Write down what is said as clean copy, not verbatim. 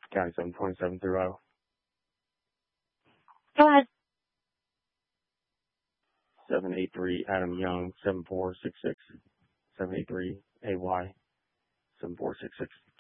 County 72730. Go ahead. 783 Adam Young 7466. 783 AY 7466.